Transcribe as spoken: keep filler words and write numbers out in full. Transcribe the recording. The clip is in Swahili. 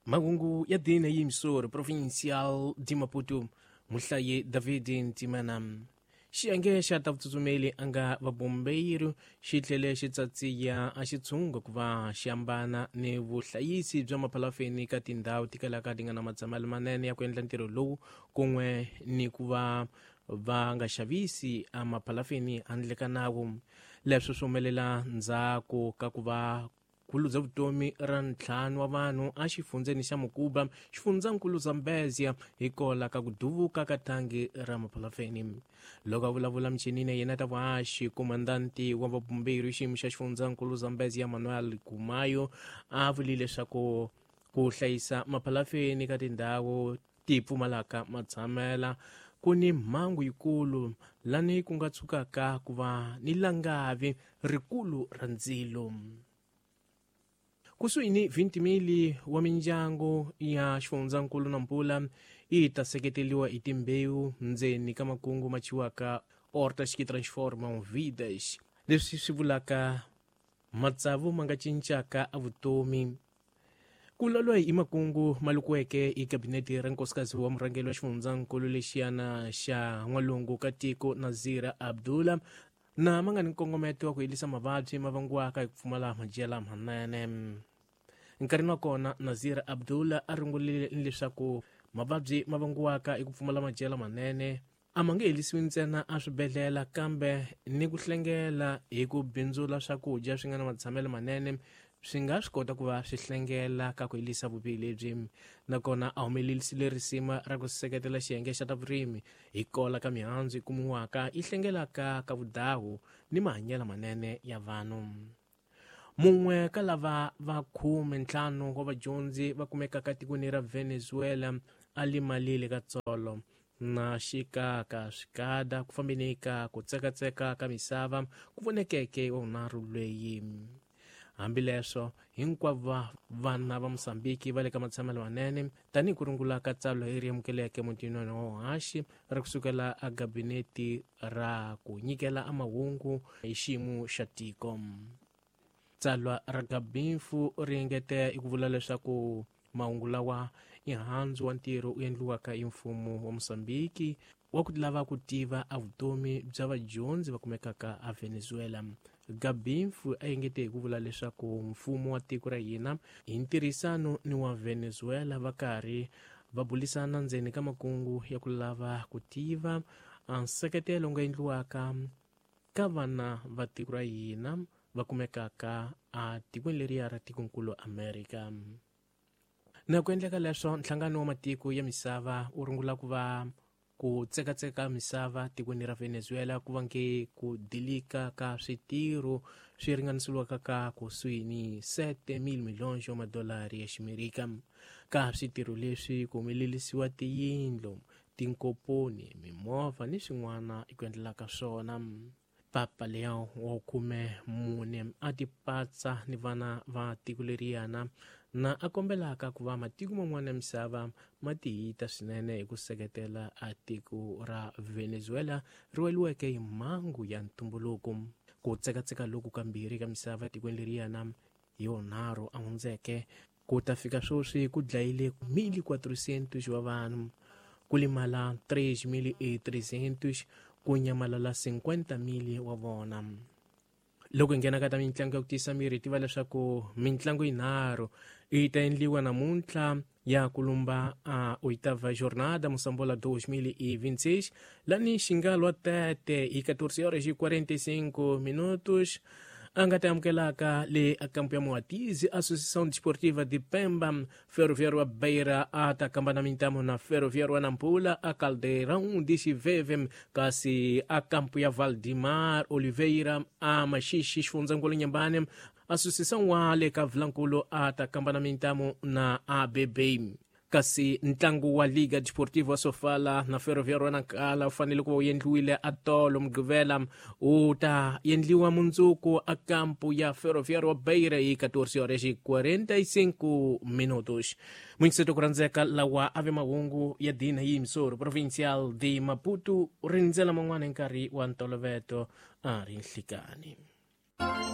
Magungu ya dina yimsor provincial di Maputo muhlaye David Ntimanam xiyange xa tavutsumeli anga vabombeiro xitlele xitsatsiya a xitshunga ku va xiambana ni vuhlayisi bya maphalafeni ka tindhawu tikalaka ti nga na matsamelo manene ya ku endla ntirho lowu kun'we ni ku va va nga xavisi a maphalafeni handle ka nawu. Leswi swi humelela ndzhaku ka ku va khulu bya vutomi ra ntlhanu wa vanhu a xifundzeni xa Mukuba xifundzakulu Zambezia hikola ka ku duvuka ka thangi ra maphalafeni. Loko a vulavula michinini yena ta vuhaxi komandanti wa vabumberi xiyimo xa xifundzakulu Zambezia Manuel Kumayo a vulile leswaku ku hlayisa maphalafeni ka tindhawu ti pfumalaka matshamela ku ni mhangu yikulu lani ku nga tshukaka ku va ni langavi rikulu ra ndzilo. Kusuhi ni vhinti mili wa mindyangu ya xifundzakulu Nampula yi ta seketeliwa hi timbewu ndzeni ka makungu ma chiwaka Hortas que transformam vidas. Leswi swi vulaka matsavu ma nga cincaka a vutomi. Ku loloha hi makungu ma lukiweke hi kabineti ra nkosikazi wa murhangeri wa xifundzakulu lexiyana xa n'walungu ka tiko Nazira Abdullah na ma nga ni nkongometo wa ku herisa mavabyi ma vangiwaka hi ku pfumala madyelo lamanene. Nkarhini wa kona Nazira Abdullah a rungulile leswaku mavabyi ma vangiwaka hi ku pfumala madyelo lamanene a ma nge herisiwi ntsena a swibedhlele kambe ni ku hlengela hi ku bindzula swakudya swi nga na matshamelo manene swi nga swi kota ku va swi hlengela ka ku herisa vubihi lebyi. Nakona a humelerisile risima ra ku seketela xiyenge xa ta vurimi hi kola ka mihandzu yi kumiwaka yi hlengelaka ka vudahu ni mahanyelo manene ya vanhu. Mun'we ka lava va khume ntlhanu wa vadyondzi va kumekaka tikweni ra Venezuela a limalile ka tsolo na xikaka swikada ku fambeni ka ku tsekatseka ka misava ku vonekeke wunharhu leyi. Hambileswo hinkwavo vana va Mosambiki va le ka matshamelo manene tanihi ku rungula ka tsalwa leri amukeleke mutini wa vuhaxi ra kusukela a gabineti ra ku nyikela a mahungu hi xiyimo xa tiko. Tsalwa ra Gabinfu ri engete hi ku vula leswaku mahungu lawa i handzu wa ntirho u endliwaka hi mfumo wa Mosambiki wa ku lava ku tiva a vutomi bya vadyondzi va kumekaka a Venezuela. Gabinfu a engete hi ku vula leswaku mfumo wa tiko ra hina hi ntirhisano ni wa Venezuela va karhi va bulisana ndzeni ka makungu ya ku lava ku tiva a nseketelo nga endliwaka ka vana va tiko ra hina va kumekaka a tikweni leriya ra tikonkulu America. Na ku endleka leswo nhlangano wa matiko ya misava u rungula ku va ku tsekatseka misava tikweni ra Venezuela ku vange ku dilika ka switirho swi ringaniseriwaka ka kusuhi ni sete mil miliyoni wa madolari ya ximerika. Ka switirho leswi ku humelelisiwa tiyindlo, tinkoponi, mimovha ni swin'wana hi ku endlelaka swona. Papa Leo wa khume mune a tipatsa ni vana va tiko leriyana na a kombelaka ku va matiko man'wana ya misava ma tihita swinene hi ku seketela a tiko ra Venezuela ri weliweke hi mhangu ya ntumbuluko. Ku tsekatseka loku kambirhi ka misava tikweni leriyana hi yonharhu a hundzeke ku ta fika swoswi ku dlayile mili quatrocentos wa vanhu ku limala tres mil e trezentos ku nyamalala cinquenta mili wa vona. Loko hi nghena ka ta mitlangu ya ku tisa miri hi tiva leswaku mitlangu yinharhu yi ta endliwa namuntlha ya ku lumba a oitava jornada Mosambola dois mil e vinte e seis lani xingalo tete hi catorze horas e quarenta e cinco minutos a nga ta amukelaka le a campo ya Moatizi Associação Desportiva de Pemba. Ferroviário wa Beira a ta kambana mintamo na Ferroviário wa Nampula a Caldeirão de Chiveve kasi a campo ya Valdemar Oliveira a Maxixe xifundzakulu Nyambane. Associação wa le ka Vilankulo a ta kambana mintamo na A B B. Kasi ntlangu wa Liga Desportiva wa Sofala na Ferroviário wa Nankala u fanele ku va wu endliwile a tolo mugqivela u ta endliwa mundzuku a kampu ya Ferroviário wa Beira hi catorze horas e quarenta e cinco minutos. Mwingiseto ku rhandzeka lawa ave mahungu ya dina hi misoro provincial de Maputo rindzela man'wana hi nkarhi wa ntolovelo a ri nhlikani.